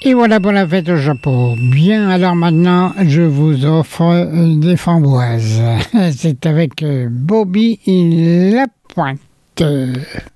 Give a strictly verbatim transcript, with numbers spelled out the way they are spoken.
Et voilà pour la fête au Japon. Bien, alors maintenant, je vous offre des framboises. C'est avec Bobby et la pointe.